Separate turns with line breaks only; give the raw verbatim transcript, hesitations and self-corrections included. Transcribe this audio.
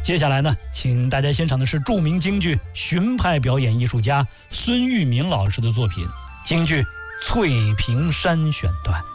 接下来呢，请大家欣赏的是著名京剧荀派表演艺术家孙玉民老师的作品京剧《翠屏山》选段。